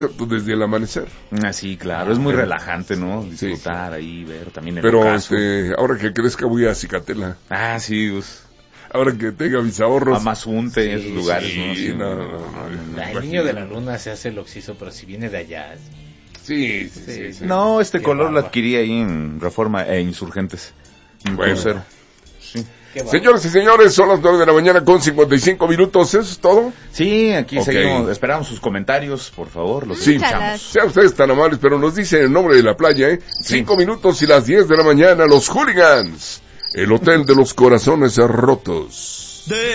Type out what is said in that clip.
desde el amanecer. Sí, claro, es muy relajante, ¿no? Disfrutar ahí, ver también el Pero ocaso. ahora que crezca voy a Cicatela. Sí, pues. Ahora que tenga mis ahorros. A Mazunte, esos lugares, ¿no? Sí, el niño de la luna se hace el oxiso, pero si viene de allá. Sí. No, Qué color bárbaro. lo adquirí ahí en Reforma e Insurgentes. Bueno. Crucero. Sí. Señoras y señores, son las 9 de la mañana con 55 minutos, ¿eso es todo? Sí, aquí Ok. seguimos, esperamos sus comentarios, por favor, los Sí, escuchamos. sean ustedes tan amables, pero nos dicen el nombre de la playa, ¿eh? Sí. 5 minutos y las 10 de la mañana, los Hooligans, el hotel de los corazones rotos.